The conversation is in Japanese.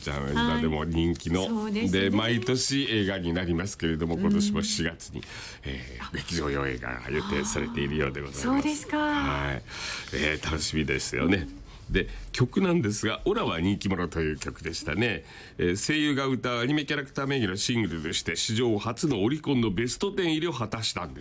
ちゃん、今でも人気の、 そうですね、 で毎年映画になりますけれども、今年も7月に、劇場用映画が予定されているようでございます。 そうですか。 はい、楽しみですよね。で曲なんですが「オラは人気者」という曲でしたね。声優が歌うアニメキャラクター名義のシングルとして史上初のオリコンのベスト10入りを果たしたんです。